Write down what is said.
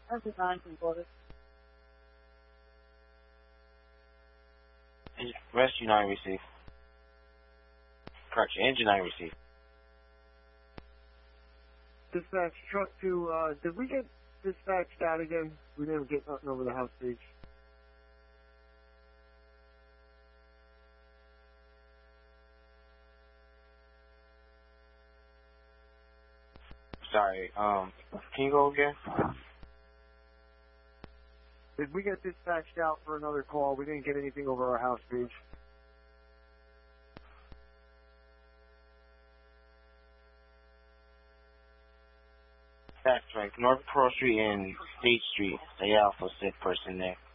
Perfect 9 from quarter. Rescue 9 received. Correction, engine 9 received. Dispatch, truck 2, did we get dispatched out again? We didn't get nothing over the house page. Sorry, can you go again? Did we get dispatched out for another call? We didn't get anything over our house page. That's right. North Pearl Street and State Street. Stay out for sick person there.